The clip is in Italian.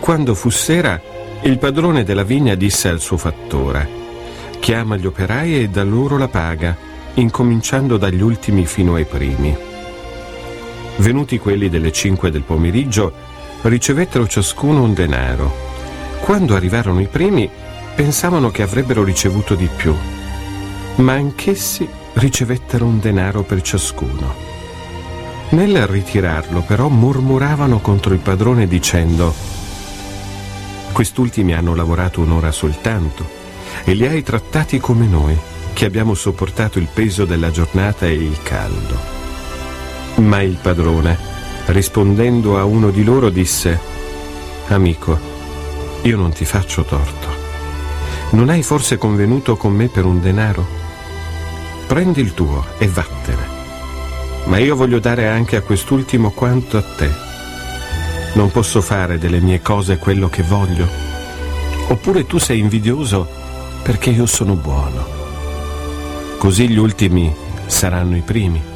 Quando fu sera, il padrone della vigna disse al suo fattore: chiama gli operai e dà loro la paga, incominciando dagli ultimi fino ai primi. Venuti quelli delle 5 del pomeriggio, ricevettero ciascuno un denaro. Quando arrivarono i primi, pensavano che avrebbero ricevuto di più, ma anch'essi ricevettero un denaro per ciascuno. Nel ritirarlo, però, mormoravano contro il padrone dicendo: quest'ultimi hanno lavorato un'ora soltanto e li hai trattati come noi, che abbiamo sopportato il peso della giornata e il caldo. Ma il padrone, rispondendo a uno di loro, disse: amico, io non ti faccio torto. Non hai forse convenuto con me per un denaro? Prendi il tuo e vattene. Ma io voglio dare anche a quest'ultimo quanto a te. Non posso fare delle mie cose quello che voglio? Oppure tu sei invidioso perché io sono buono? Così gli ultimi saranno i primi